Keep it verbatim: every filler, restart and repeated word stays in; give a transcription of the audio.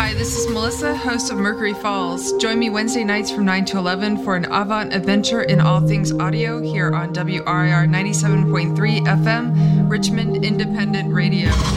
Hi, this is Melissa, host of Mercury Falls. Join me Wednesday nights from nine to eleven for an avant adventure in all things audio here on W R I R ninety-seven point three F M, Richmond Independent Radio.